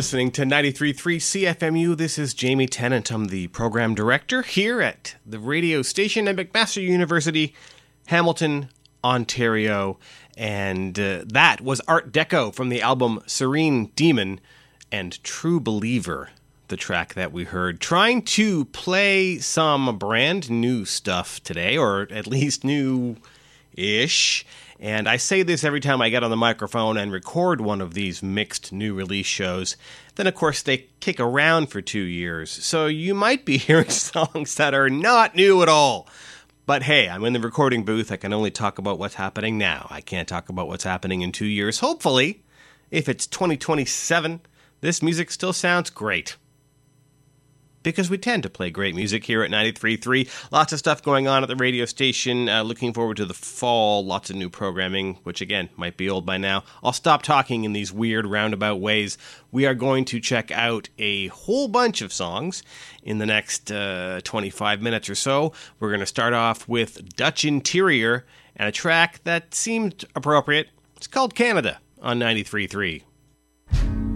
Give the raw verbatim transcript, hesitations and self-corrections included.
listening to ninety-three point three C F M U. This is Jamie Tennant. I'm the program director here at the radio station at McMaster University, Hamilton, Ontario. And uh, that was Art Deco from the album Serene Demon and True Believer, the track that we heard. Trying to play some brand new stuff today, or at least new-ish. And I say this every time I get on the microphone and record one of these mixed new release shows. Then, of course, they kick around for two years. So you might be hearing songs that are not new at all. But hey, I'm in the recording booth. I can only talk about what's happening now. I can't talk about what's happening in two years. Hopefully, if it's twenty twenty-seven, this music still sounds great. Because we tend to play great music here at ninety-three point three. Lots of stuff going on at the radio station. Uh, looking forward to the fall. Lots of new programming, which again, might be old by now. I'll stop talking in these weird roundabout ways. We are going to check out a whole bunch of songs in the next uh, twenty-five minutes or so. We're going to start off with Dutch Interior and a track that seemed appropriate. It's called Canada on ninety-three point three.